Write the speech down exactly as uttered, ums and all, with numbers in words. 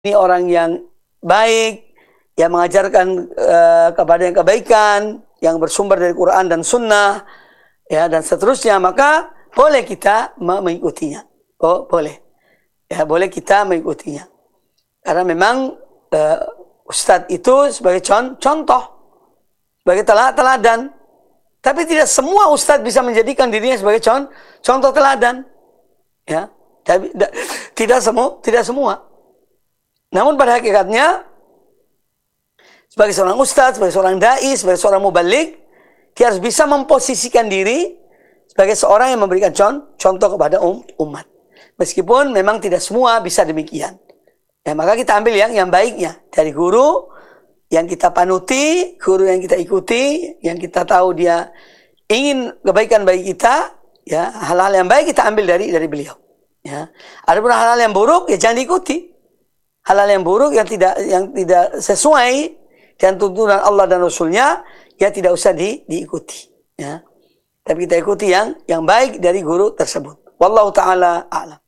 ini orang yang baik, yang mengajarkan uh, kepada yang kebaikan, yang bersumber dari Quran dan Sunnah, ya, dan seterusnya, maka boleh kita mengikutinya. Oh, boleh. Ya, boleh kita mengikutinya. Karena memang uh, ustadz itu sebagai contoh, sebagai teladan. Tapi tidak semua ustadz bisa menjadikan dirinya sebagai contoh teladan. Ya, tidak semua, tidak semua. Namun pada hakikatnya, sebagai seorang ustadz, sebagai seorang dai, sebagai seorang mubalik, dia harus bisa memposisikan diri sebagai seorang yang memberikan contoh kepada um, umat. Meskipun memang tidak semua bisa demikian. Ya, maka kita ambil yang yang baiknya dari guru yang kita panuti, guru yang kita ikuti, yang kita tahu dia ingin kebaikan bagi kita, ya, hal-hal yang baik kita ambil dari dari beliau. Ya. Adapun hal-hal yang buruk ya jangan diikuti. Hal-hal yang buruk yang tidak yang tidak sesuai dengan tuntunan Allah dan Rasulnya, ya tidak usah di, diikuti. Ya. Tapi kita ikuti yang yang baik dari guru tersebut. Wallahu ta'ala a'lam.